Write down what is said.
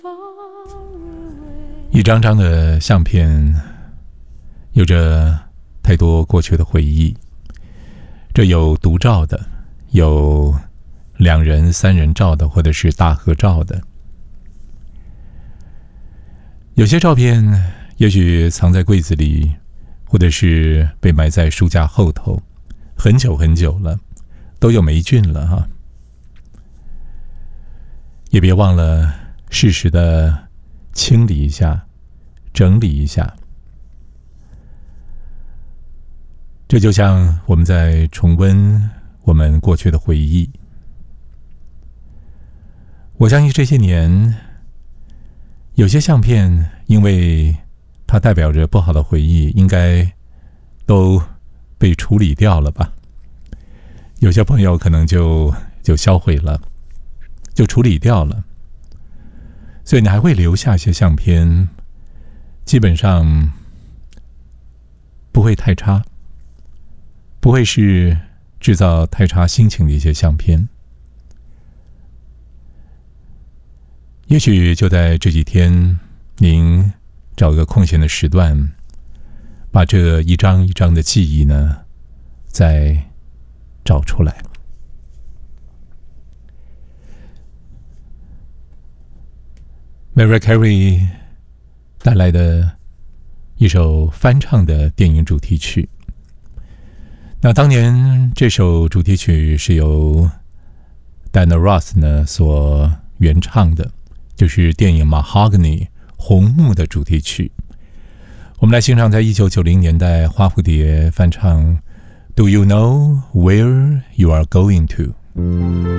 一张张的相片，有着太多过去的回忆。这有独照的，有2人、3人照的，或者是大合照的。有些照片也许藏在柜子里，或者是被埋在书架后头，很久很久了，都有霉菌了哈。也别忘了适时的清理一下，整理一下。这就像我们在重温我们过去的回忆。我相信这些年，有些相片因为它代表着不好的回忆，应该都被处理掉了吧。有些朋友可能就销毁了，就处理掉了。所以你还会留下一些相片，基本上不会太差，不会是制造太差心情的一些相片。也许就在这几天，您找个空闲的时段，把这一张一张的记忆呢，再找出来。Mariah Carey 带来的一首翻唱的电影主题曲。那当年这首主题曲是由 Diana Ross 呢所原唱的，就是电影《Mahogany》红木的主题曲。我们来欣赏在1990年代花蝴蝶翻唱 Do You Know Where You Are Going To。